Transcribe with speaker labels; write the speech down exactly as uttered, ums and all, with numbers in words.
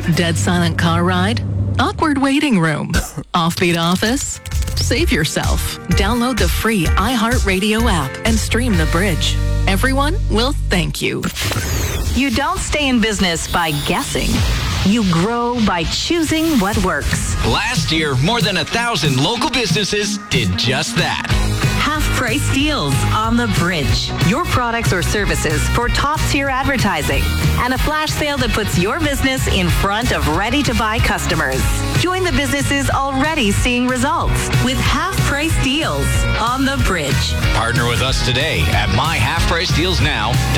Speaker 1: Dead silent car ride? Awkward waiting room? Offbeat office? Save yourself. Download the free iHeartRadio app and stream The Bridge. Everyone will thank you.
Speaker 2: You don't stay in business by guessing. You grow by choosing what works.
Speaker 3: Last year, more than a thousand local businesses did just that.
Speaker 2: Half-price deals on The Bridge. Your products or services for top-tier advertising. And a flash sale that puts your business in front of ready-to-buy customers. Join the businesses already seeing results with half-price deals on The Bridge.
Speaker 3: Partner with us today at my half price deals now.